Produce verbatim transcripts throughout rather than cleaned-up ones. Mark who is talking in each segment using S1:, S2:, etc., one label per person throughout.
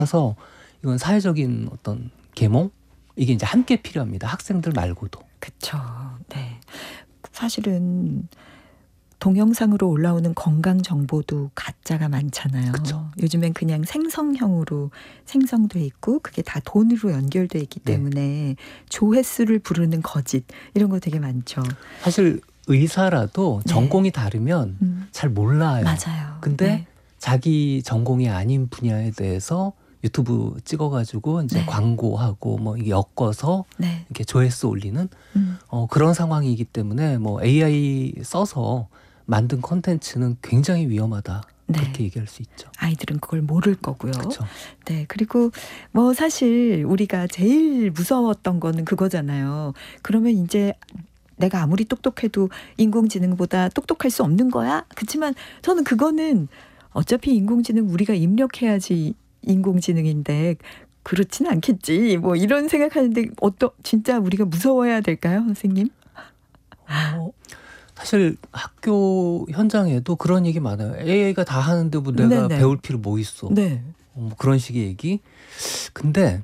S1: 따라서 이건 사회적인 어떤 계몽? 이게 이제 함께 필요합니다. 학생들 말고도.
S2: 그쵸. 네. 사실은 동영상으로 올라오는 건강 정보도 가짜가 많잖아요.
S1: 그쵸.
S2: 요즘엔 그냥 생성형으로 생성돼 있고 그게 다 돈으로 연결돼 있기
S1: 네.
S2: 때문에 조회수를 부르는 거짓 이런 거 되게 많죠.
S1: 사실 의사라도
S2: 네.
S1: 전공이 다르면
S2: 음.
S1: 잘 몰라요.
S2: 맞아요.
S1: 근데
S2: 네.
S1: 자기 전공이 아닌 분야에 대해서 유튜브 찍어가지고 이제
S2: 네.
S1: 광고하고 뭐 이게 엮어서
S2: 네.
S1: 이렇게 조회수 올리는
S2: 음.
S1: 어, 그런 상황이기 때문에 뭐 에이아이 써서 만든 콘텐츠는 굉장히 위험하다.
S2: 네.
S1: 그렇게 얘기할 수 있죠.
S2: 아이들은 그걸 모를 거고요.
S1: 그렇죠.
S2: 네. 그리고 뭐 사실 우리가 제일 무서웠던 거는 그거잖아요. 그러면 이제 내가 아무리 똑똑해도 인공지능보다 똑똑할 수 없는 거야? 그렇지만 저는 그거는 어차피 인공지능 우리가 입력해야지 인공지능인데 그렇진 않겠지. 뭐 이런 생각하는데 어떠 진짜 우리가 무서워해야 될까요, 선생님?
S1: 어, 사실 학교 현장에도 그런 얘기 많아요. 에이아이가 다 하는데 뭐 내가
S2: 네네.
S1: 배울 필요 뭐 있어.
S2: 네.
S1: 어, 뭐 그런 식의 얘기. 근데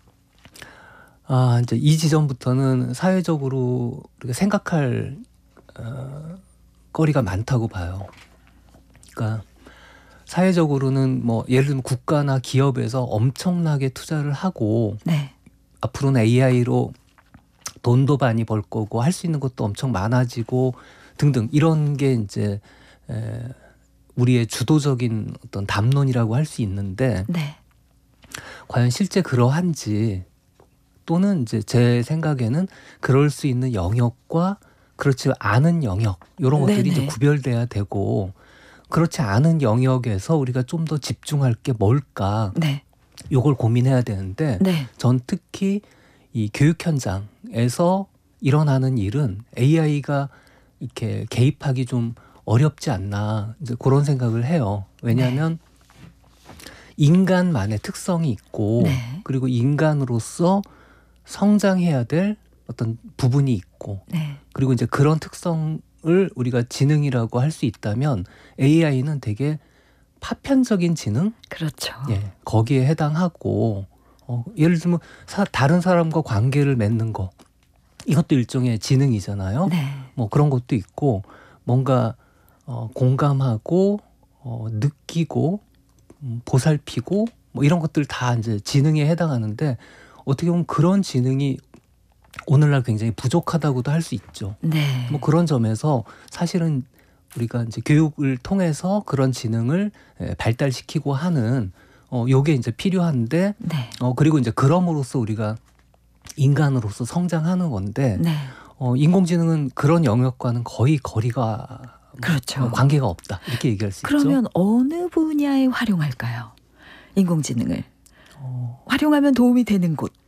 S1: 아, 이제 이 지점부터는 사회적으로 우리가 생각할 어, 거리가 많다고 봐요. 그러니까 사회적으로는 뭐 예를 들면 국가나 기업에서 엄청나게 투자를 하고
S2: 네.
S1: 앞으로는 에이아이로 돈도 많이 벌 거고 할 수 있는 것도 엄청 많아지고 등등 이런 게 이제 에, 우리의 주도적인 어떤 담론이라고 할 수 있는데
S2: 네.
S1: 과연 실제 그러한지 또는 이제 제 생각에는 그럴 수 있는 영역과 그렇지 않은 영역 이런 것들이
S2: 네네.
S1: 이제 구별돼야 되고 그렇지 않은 영역에서 우리가 좀 더 집중할 게 뭘까
S2: 네.
S1: 요걸 고민해야 되는데
S2: 네.
S1: 전 특히 이 교육 현장에서 일어나는 일은 에이아이가 이렇게 개입하기 좀 어렵지 않나 이제 그런 생각을 해요. 왜냐하면 인간만의 특성이 있고
S2: 네.
S1: 그리고 인간으로서 성장해야 될 어떤 부분이 있고
S2: 네.
S1: 그리고 이제 그런 특성을 우리가 지능이라고 할 수 있다면 에이아이는 되게 파편적인 지능?
S2: 그렇죠.
S1: 예, 거기에 해당하고 어, 예를 들면 사, 다른 사람과 관계를 맺는 거 이것도 일종의 지능이잖아요.
S2: 네.
S1: 뭐 그런 것도 있고 뭔가 어, 공감하고 어, 느끼고 음, 보살피고 뭐 이런 것들 다 이제 지능에 해당하는데 어떻게 보면 그런 지능이 오늘날 굉장히 부족하다고도 할 수 있죠.
S2: 네.
S1: 뭐 그런 점에서 사실은 우리가 이제 교육을 통해서 그런 지능을 에, 발달시키고 하는 어 요게 이제 필요한데
S2: 네.
S1: 어 그리고 이제 그럼으로써 우리가 인간으로서 성장하는 건데
S2: 네.
S1: 어 인공지능은 그런 영역과는 거의 거리가
S2: 그렇죠.
S1: 어, 관계가 없다 이렇게 얘기할 수 있죠.
S2: 그러면 어느 분야에 활용할까요? 인공지능을
S1: 어,
S2: 활용하면 도움이 되는 곳.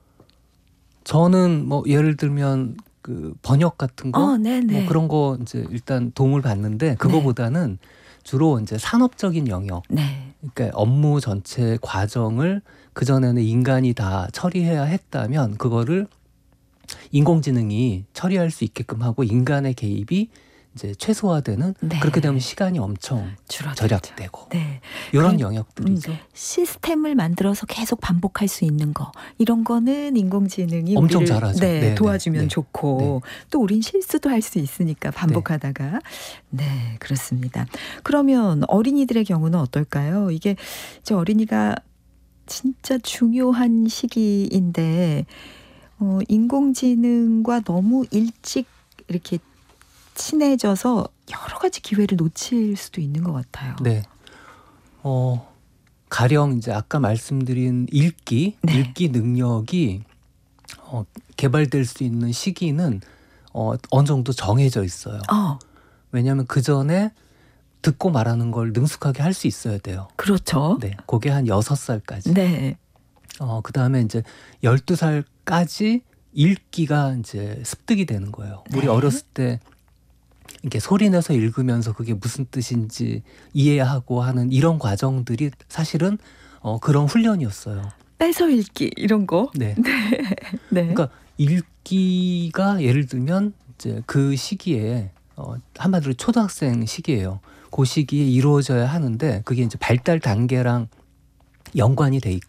S1: 저는 뭐 예를 들면 그 번역 같은 거
S2: 어, 네네.
S1: 뭐 그런 거 이제 일단 도움을 받는데 그거보다는 주로 이제 산업적인 영역,
S2: 네.
S1: 그러니까 업무 전체 과정을 그 전에는 인간이 다 처리해야 했다면 그거를 인공지능이 처리할 수 있게끔 하고 인간의 개입이 이제 최소화되는
S2: 네.
S1: 그렇게 되면 시간이 엄청
S2: 줄어들죠.
S1: 절약되고
S2: 네.
S1: 이런
S2: 그-
S1: 영역들이죠.
S2: 음, 시스템을 만들어서 계속 반복할 수 있는 거 이런 거는 인공지능이
S1: 엄청
S2: 우리를
S1: 잘하죠.
S2: 네,
S1: 네,
S2: 도와주면
S1: 네,
S2: 좋고 또 우린 실수도 할 수 있으니까 반복하다가 네. 그렇습니다. 그러면 어린이들의 경우는 어떨까요? 이게 저 어린이가 진짜 중요한 시기인데 어, 인공지능과 너무 일찍 이렇게 친해져서 여러 가지 기회를 놓칠 수도 있는 것 같아요.
S1: 네. 어, 가령 이제 아까 말씀드린 읽기,
S2: 네.
S1: 읽기 능력이 어, 개발될 수 있는 시기는 어, 어느 정도 정해져 있어요.
S2: 어,
S1: 왜냐하면 그 전에 듣고 말하는 걸 능숙하게 할 수 있어야 돼요.
S2: 그렇죠.
S1: 네, 그게 한 여섯 살까지.
S2: 네.
S1: 어, 그 다음에 이제 열두 살까지 읽기가 이제 습득이 되는 거예요. 우리
S2: 네.
S1: 어렸을 때 이렇게 소리 내서 읽으면서 그게 무슨 뜻인지 이해하고 하는 이런 과정들이 사실은 어, 그런 훈련이었어요.
S2: 뺏어 읽기 이런 거.
S1: 네.
S2: 네.
S1: 그러니까 읽기가 예를 들면 이제 그 시기에 어, 한마디로 초등학생 시기예요. 그 시기에 이루어져야 하는데 그게 이제 발달 단계랑 연관이 돼 있고